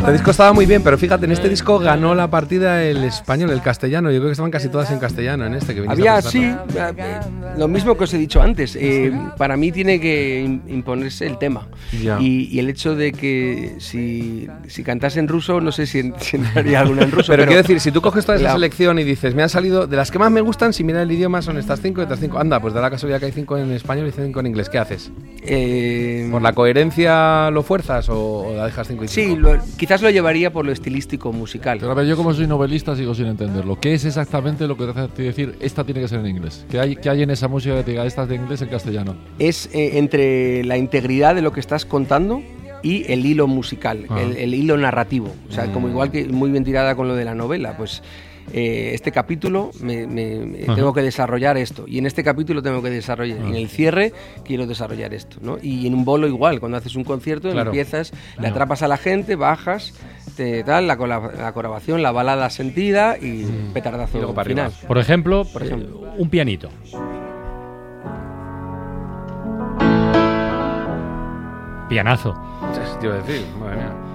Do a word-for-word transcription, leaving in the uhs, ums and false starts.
Este disco estaba muy bien, pero fíjate, en este disco ganó la partida el español, el castellano. Yo creo que estaban casi todas en castellano en este que viniste Había, a sí, lo mismo que os he dicho antes. Eh, para mí tiene que imponerse el tema. Y, y el hecho de que si, si cantase en ruso, no sé si, si entraría alguna en ruso. Pero, pero quiero decir, si tú coges toda esa la... selección y dices, me han salido, de las que más me gustan, si mira el idioma, son estas cinco y estas cinco. Anda, pues da la casualidad que hay cinco en español y cinco en inglés. ¿Qué haces? Eh... ¿Por la coherencia lo fuerzas o, o la dejas cinco y cinco? Sí, lo, quizás lo llevaría por lo estilístico musical. Pero a ver, yo como soy novelista sigo sin entenderlo. ¿Qué es exactamente lo que te hace decir esta tiene que ser en inglés? ¿Qué hay, qué hay en esa música que te diga esta es de inglés en castellano? Es eh, entre la integridad de lo que estás contando y el hilo musical, ah. el, el hilo narrativo. O sea, mm. como igual que muy bien tirada con lo de la novela, pues eh, este capítulo me, me, me tengo que desarrollar esto, y en este capítulo tengo que desarrollar, uh-huh. en el cierre quiero desarrollar esto, ¿no? Y en un bolo igual, cuando haces un concierto, claro. empiezas, le atrapas a la gente, bajas, te, tal, la, la, la colaboración, la balada sentida y mm. petardazo y para final. Por ejemplo, Por ejemplo eh, un pianito. Pianazo. Te iba a decir, madre mía.